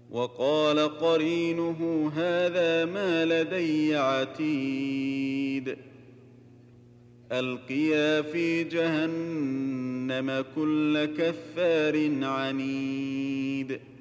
وقال قرينه هذا ما لدي عتيد ألقيا في جهنم كل كفار عنيد